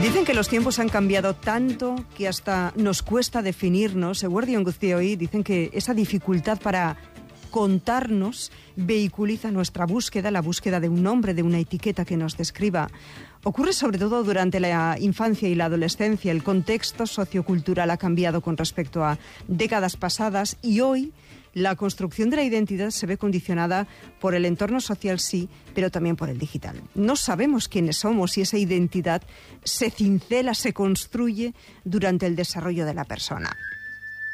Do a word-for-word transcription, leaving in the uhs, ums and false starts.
Dicen que los tiempos han cambiado tanto que hasta nos cuesta definirnos. Eguerdion guztioi, dicen que esa dificultad para contarnos vehiculiza nuestra búsqueda, la búsqueda de un nombre, de una etiqueta que nos describa. Ocurre sobre todo durante la infancia y la adolescencia. El contexto sociocultural ha cambiado con respecto a décadas pasadas y hoy la construcción de la identidad se ve condicionada por el entorno social, sí, pero también por el digital. No sabemos quiénes somos y esa identidad se cincela, se construye durante el desarrollo de la persona.